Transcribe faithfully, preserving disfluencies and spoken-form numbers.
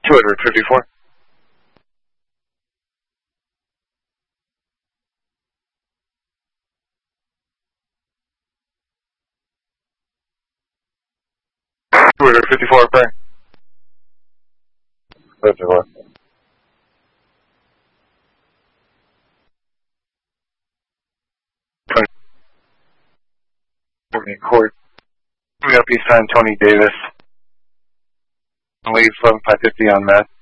two hundred fifty-four. two hundred fifty-four, bang. fifty-four. twenty Court. Coming up east side, Tony Davis. Leads eleven five fifty on Matt.